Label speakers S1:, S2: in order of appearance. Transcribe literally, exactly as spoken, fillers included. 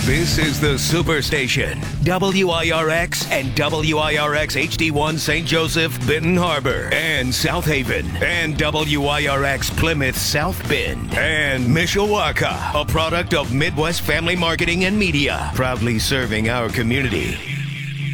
S1: This is the Superstation. W I R X and W I R X H D one Saint Joseph, Benton Harbor, and South Haven, and W I R X Plymouth, South Bend, and Mishawaka, a product of Midwest Family Marketing and Media, proudly serving our community.